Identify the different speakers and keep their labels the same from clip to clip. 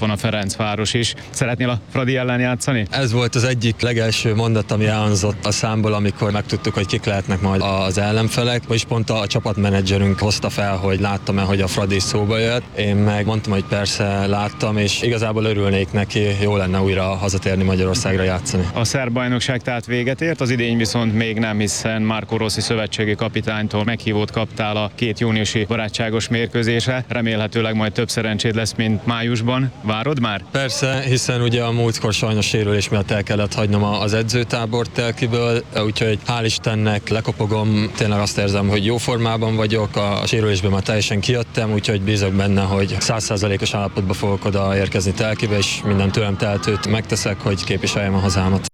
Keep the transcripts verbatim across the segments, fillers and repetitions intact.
Speaker 1: van a Ferencváros is. Szeretnél a Fradi ellen játszani?
Speaker 2: Ez volt az egyik legelső mondat, ami elhangzott a számból, amikor megtudtuk, hogy kik lehetnek majd az ellenfelek, vagyis pont a csapatmenedzserünk hozta fel, hogy láttam-e, hogy a Fradi szóba jött. Én meg mondtam, hogy persze láttam, és igazából örülnék neki, jó lenne újra hazatérni Magyarországra játszani.
Speaker 1: A szerb bajnokság tehát véget ért, az idény viszont még nem, hiszen Marco Rossi szövetségi kapitánytól meghívót kaptál a két júniusi barátságos mérkőzésre. Remélhetőleg majd több szerencséd lesz, mint májusban. Várod már?
Speaker 2: Persze, hiszen ugye a múltkor sajnos sérülés miatt el kellett hagynom az edzőtábort Telkiből, úgyhogy hál' Istennek lekopogom, tényleg azt érzem, hogy jó formában vagyok, a sérülésben már teljesen kijöttem, úgyhogy bízok benne, hogy száz százalékos állapotba fogok oda érkezni Telkibe, és minden tőlem teltőt megteszek, hogy képviseljem a hazámat.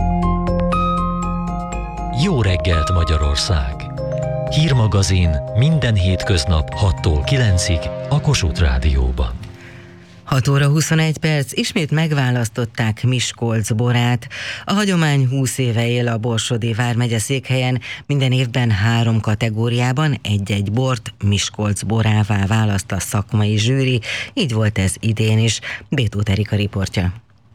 Speaker 3: Jó reggelt Magyarország! Hírmagazin minden hétköznap hattól kilencig a Kossuth Rádióban.
Speaker 4: hat óra huszonegy perc, ismét megválasztották Miskolc-Borát. A hagyomány húsz éve él a Borsodi vármegye székhelyen, minden évben három kategóriában egy-egy bort Miskolc-Borává választ a szakmai zsűri, így volt ez idén is. Bétót Erika riportja.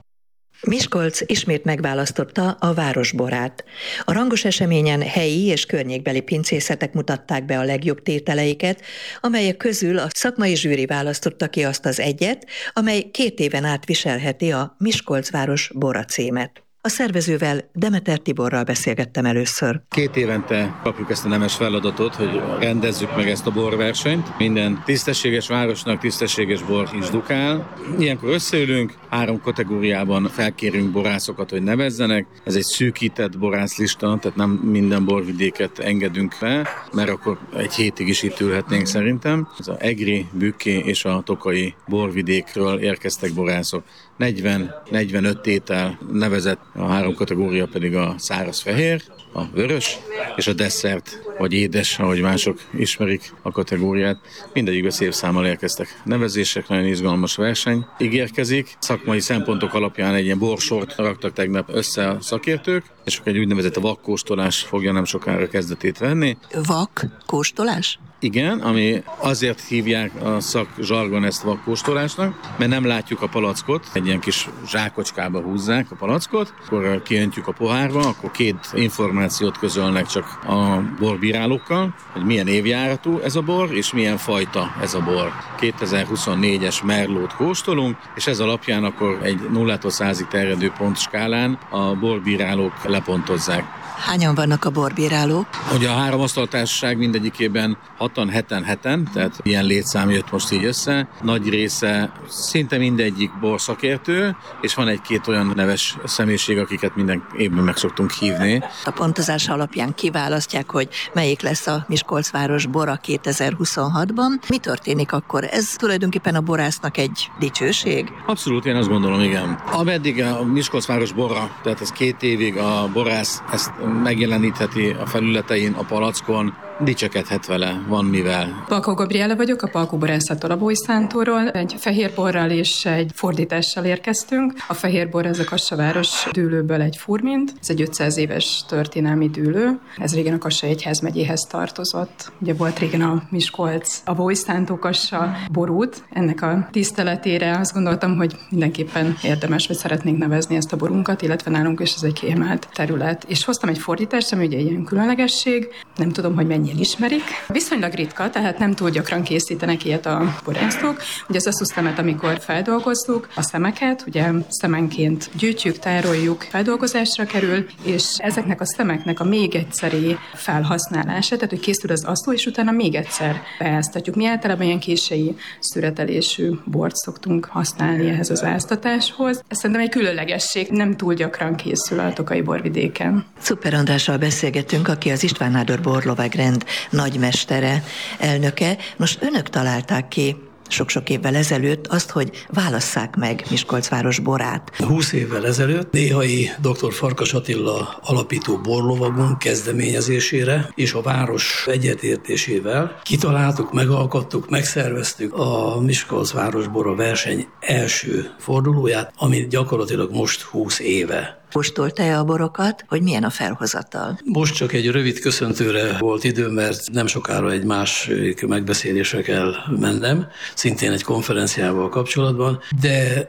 Speaker 5: Miskolc ismét megválasztotta a városborát. A rangos eseményen helyi és környékbeli pincészetek mutatták be a legjobb tételeiket, amelyek közül a szakmai zsűri választotta ki azt az egyet, amely két éven át viselheti a Miskolcváros bora címet. A szervezővel, Demeter Tiborral beszélgettem először.
Speaker 6: Két évente kapjuk ezt a nemes feladatot, hogy rendezzük meg ezt a borversenyt. Minden tisztességes városnak tisztességes bor is dukál. Ilyenkor összeülünk, három kategóriában felkérünk borászokat, hogy nevezzenek. Ez egy szűkített borászlista, tehát nem minden borvidéket engedünk be, mert akkor egy hétig is itt ülhetnénk szerintem. Ez az egri, bükki és a tokai borvidékről érkeztek borászok. negyven-negyvenöt tétel nevezett, a három kategória pedig a száraz fehér, a vörös és a desszert, vagy édes, ahogy mások ismerik a kategóriát. Mindegyikbe szép számmal érkeztek nevezések, nagyon izgalmas verseny ígérkezik. Szakmai szempontok alapján egy ilyen borsort raktak tegnap össze a szakértők, és akkor egy úgynevezett vakkóstolás fogja nem sokára kezdetét venni.
Speaker 5: Vakkóstolás?
Speaker 6: Igen, ami azért hívják a szakzsargon ezt vakkóstolásnak, mert nem látjuk a palackot, egy ilyen kis zsákocskába húzzák a palackot, akkor kiöntjük a pohárba, akkor két információt közölnek csak a borbírálókkal, hogy milyen évjáratú ez a bor, és milyen fajta ez a bor. kétezer-huszonnégyes merlót kóstolunk, és ez alapján akkor egy nullától százig terjedő pontskálán a borbírálók lepontozzák.
Speaker 5: Hányan vannak a borbírálók?
Speaker 6: Ugye a három asztaltársaság mindegyikében hatan, heten, heten, tehát ilyen létszám jött most így össze. Nagy része, szinte mindegyik borszakértő, és van egy-két olyan neves személyiség, akiket minden évben meg szoktunk hívni.
Speaker 5: A pontozás alapján kiválasztják, hogy melyik lesz a Miskolcváros bora kétezer-huszonhatban. Mi történik akkor? Ez tulajdonképpen a borásznak egy dicsőség?
Speaker 6: Abszolút, én azt gondolom, igen. Ameddig a Miskolcváros bora, tehát ez két évig a borász ezt megjelenítheti a felületein, a palackon, dicsekedhet vele, van mivel.
Speaker 7: Palkó Gabriela vagyok, a Palkó borászattól, a Bolyszántúról. Egy fehérborral és egy fordítással érkeztünk. A fehérbor ez a Kassaváros dűlőből egy furmint. Ez egy ötszáz éves történelmi dűlő. Ez régen a Kassa egyházmegyéhez tartozott. Ugye volt régen a Miskolc, a Bolyszántó Kassa borút. Ennek a tiszteletére azt gondoltam, hogy mindenképpen érdemes, vagy szeretnénk nevezni ezt a borunkat, illetve nálunk is ez egy kiemelt terület. És hoztam egy fordítást, ami ugye egy ilyen különlegesség. Nem tudom, hogy mennyi ismerik. Viszonylag ritka, tehát nem túl gyakran készítenek ilyet a borászok. Ugye az asszusztemet, amikor feldolgozzuk, a szemeket, ugye szemenként gyűjtjük, tároljuk, feldolgozásra kerül, és ezeknek a szemeknek a még egyszeri felhasználása, tehát hogy készül az asztó, és utána még egyszer beáztatjuk. Mi általában ilyen kései szüretelésű bort szoktunk használni ehhez az áztatáshoz. Ez szerintem egy különlegesség, nem túl gyakran készül a tokai borvidéken.
Speaker 5: Szuper Andrással beszélgettünk, aki az István Nádor borlovagrend nagymestere, elnöke. Most önök találták ki sok-sok évvel ezelőtt azt, hogy válasszák meg Miskolcváros borát.
Speaker 8: húsz évvel ezelőtt néhai dr. Farkas Attila alapító borlovagunk kezdeményezésére és a város egyetértésével kitaláltuk, megalkottuk, megszerveztük a Miskolcváros bora verseny első fordulóját, amit gyakorlatilag most húsz éve.
Speaker 5: Kóstolta-e a borokat, hogy milyen a felhozatal?
Speaker 8: Most csak egy rövid köszöntőre volt idő, mert nem sokára egy másik megbeszélésre kell mennem, szintén egy konferenciával kapcsolatban, de